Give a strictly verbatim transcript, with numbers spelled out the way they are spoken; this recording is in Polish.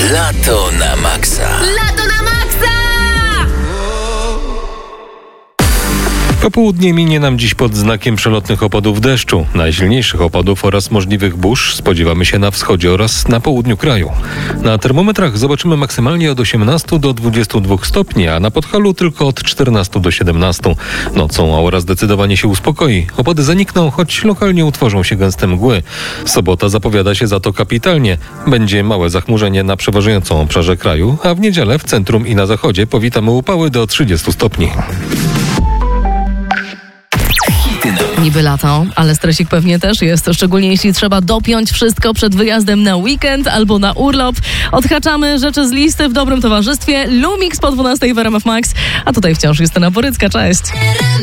Lato na maksa. Lato na maksa! Popołudnie minie nam dziś pod znakiem przelotnych opadów deszczu. Najsilniejszych opadów oraz możliwych burz spodziewamy się na wschodzie oraz na południu kraju. Na termometrach zobaczymy maksymalnie od osiemnastu do dwudziestu dwóch stopni, a na Podhalu tylko od czternastu do siedemnastu. Nocą aura zdecydowanie się uspokoi. Opady zanikną, choć lokalnie utworzą się gęste mgły. Sobota zapowiada się za to kapitalnie. Będzie małe zachmurzenie na przeważającym obszarze kraju, a w niedzielę w centrum i na zachodzie powitamy upały do trzydziestu stopni. Niby lato, ale stresik pewnie też jest, szczególnie jeśli trzeba dopiąć wszystko przed wyjazdem na weekend albo na urlop. Odhaczamy rzeczy z listy w dobrym towarzystwie. Lumix po dwunastej w R M F Max, a tutaj wciąż Justyna Borycka. Cześć!